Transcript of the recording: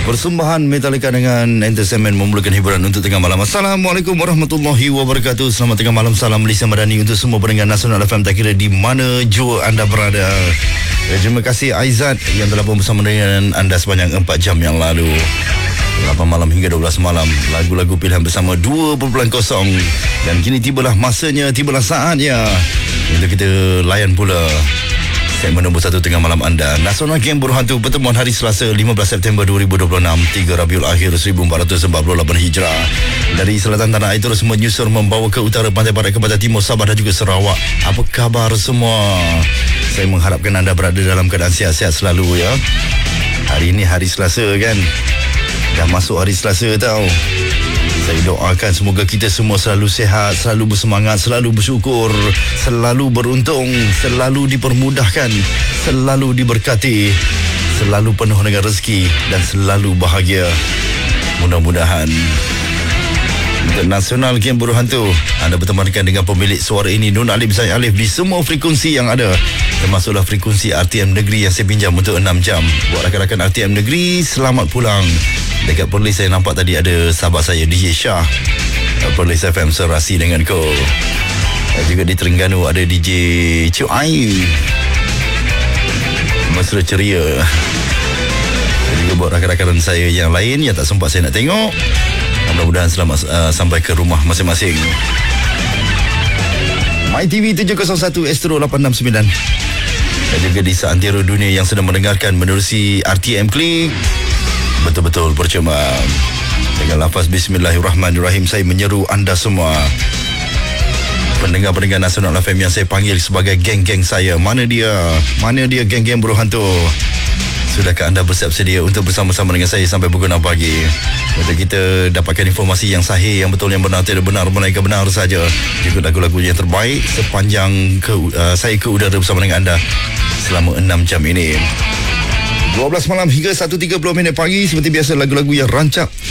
Persembahan Metallica dengan Entertainment memulakan hiburan untuk tengah malam. Assalamualaikum warahmatullahi wabarakatuh. Selamat tengah malam. Salam Malaysia Madani untuk semua pendengar Nasional FM, tak kira di mana jua anda berada. Terima kasih Aizat yang telah bersama dengan anda sepanjang 4 jam yang lalu. 8 malam hingga 12 malam, lagu-lagu pilihan bersama 2.0. Dan kini tibalah masanya, tibalah saatnya untuk kita layan pula segmen nombor 1 tengah malam anda. Nasional Game Berhantu, pertemuan hari Selasa 15 September 2026, 3 Rabiul Akhir 1448 Hijrah. Dari selatan tanah air terus menyusur membawa ke utara, pantai barat, ke pantai timur, Sabah dan juga Sarawak. Apa khabar semua? Saya mengharapkan anda berada dalam keadaan sihat-sihat selalu ya. Hari ini hari Selasa kan? Dah masuk hari Selasa tau. Saya doakan semoga kita semua selalu sihat, selalu bersemangat, selalu bersyukur, selalu beruntung, selalu dipermudahkan, selalu diberkati, selalu penuh dengan rezeki dan selalu bahagia. Mudah-mudahan. Untuk Nasional Game Berhantu, anda bertemankan dengan pemilik suara ini, Nun Alif Zaid Alif, di semua frekuensi yang ada, termasuklah frekuensi RTM Negeri yang saya pinjam untuk 6 jam. Buat rakan-rakan RTM Negeri, selamat pulang. Dekat Perlis saya nampak tadi ada sahabat saya DJ Shah, Perlis FM serasi dengan kau. Dan juga di Terengganu ada DJ Cuai, mesra ceria. Dan juga buat rakan-rakan saya yang lain yang tak sempat saya nak tengok, mudah-mudahan selamat sampai ke rumah masing-masing. MyTV 701 Astro 869. Dan juga di seantero dunia yang sedang mendengarkan menerusi RTM Klik, betul-betul percuma. Dengan lafaz Bismillahirrahmanirrahim, saya menyeru anda semua, pendengar-pendengar Nasional FM yang saya panggil sebagai geng-geng saya. Mana dia? Mana dia geng-geng Berhantu? Sudahkah anda bersiap sedia untuk bersama-sama dengan saya sampai pukul 6 pagi? Untuk kita dapatkan informasi yang sahih, yang betul, yang benar, tidak benar, melainkan benar saja. Juga lagu-lagu yang terbaik sepanjang saya ke udara bersama dengan anda selama 6 jam ini. 12 malam hingga 1.30 pagi. Seperti biasa, lagu-lagu yang rancak